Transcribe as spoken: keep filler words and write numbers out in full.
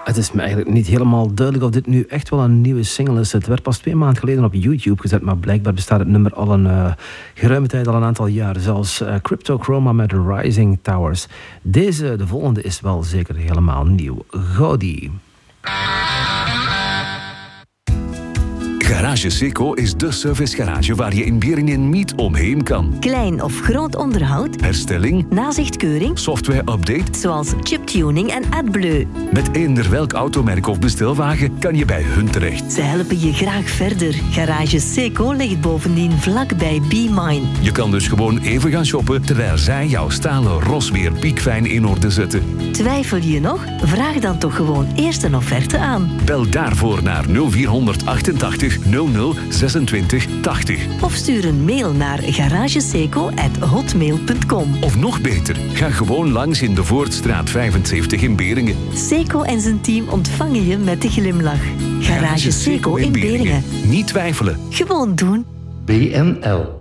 Het is me eigenlijk niet helemaal duidelijk of dit nu echt wel een nieuwe single is. Het werd pas twee maanden geleden op YouTube gezet, maar blijkbaar bestaat het nummer al een uh, geruime tijd, al een aantal jaar. Zelfs uh, Cryptochroma met Rising Towers. Deze, de volgende, is wel zeker helemaal nieuw. Gaudi. Garage Seco is de servicegarage waar je in Beringen niet omheen kan. Klein of groot onderhoud, herstelling, nazichtkeuring, software-update, zoals chiptuning en AdBleu. Met eender welk automerk of bestelwagen kan je bij hun terecht. Ze helpen je graag verder. Garage Seco ligt bovendien vlak bij B-Mine. Je kan dus gewoon even gaan shoppen terwijl zij jouw stalen ros weer piekfijn in orde zetten. Twijfel je nog? Vraag dan toch gewoon eerst een offerte aan. Bel daarvoor naar nul vier achtentachtig nul nul zesentwintig tachtig. Of stuur een mail naar garageseco at hotmail punt com. Of nog beter, ga gewoon langs in de Voortstraat vijfenzeventig in Beringen. Seco en zijn team ontvangen je met de glimlach. Garage Seco in Beringen. Niet twijfelen. Gewoon doen. B N L.